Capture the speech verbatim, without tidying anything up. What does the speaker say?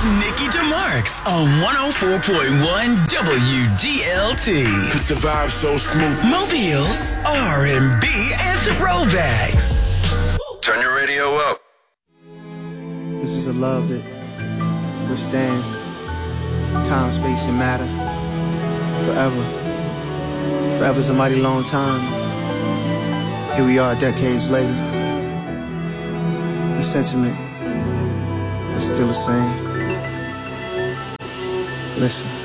It's Nikki DeMarks on one oh four point one W D L T. Cause the vibe's so smooth. Mobile's R and B and throwbacks. Turn your radio up. This is a love that withstands time, space, and matter forever. Forever's a mighty long time. Here we are decades later. The sentiment is still the same. Listen.